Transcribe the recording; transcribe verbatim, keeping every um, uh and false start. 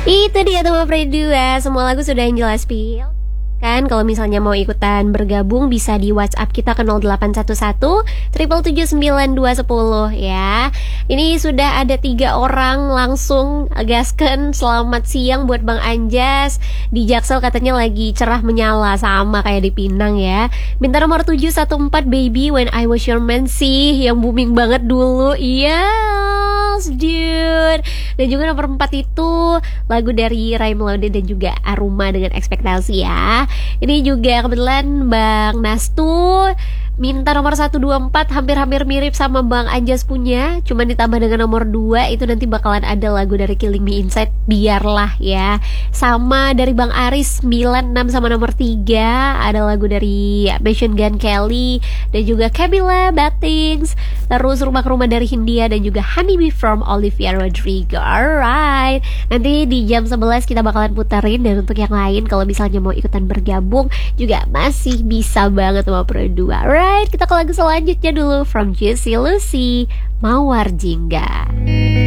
Itu dia teman berdua, semua lagu sudah yang jelas pil. Kan kalau misalnya mau ikutan bergabung bisa di WhatsApp kita ke nol delapan satu satu tujuh tujuh tujuh sembilan dua satu nol ya. Ini sudah ada tiga orang langsung gasken selamat siang buat Bang Anjas. Di Jaksel katanya lagi cerah menyala sama kayak di Pinang ya. Minta nomor tujuh satu empat Baby When I Was Your Man sih yang booming banget dulu. Yes dude. Dan juga nomor empat itu lagu dari Ray Melody dan juga Aruma dengan Ekspektasi ya. Ini juga kebetulan Bang Nastu minta nomor satu dua empat, hampir-hampir mirip sama Bang Anjas punya, cuman ditambah dengan nomor dua. Itu nanti bakalan ada lagu dari Killing Me Inside, Biarlah ya. Sama dari Bang Aris sembilan enam sama nomor tiga, ada lagu dari Machine Gun Kelly dan juga Camila Bad Things. Terus Rumah ke Rumah dari Hindia dan juga Honeybee from Olivia Rodrigo. Alright, nanti di jam sebelas kita bakalan puterin. Dan untuk yang lain kalau misalnya mau ikutan bergabung juga masih bisa banget sama Pro dua. Alright, kita ke lagu selanjutnya dulu from Juicy Lucy, Mawar Jingga.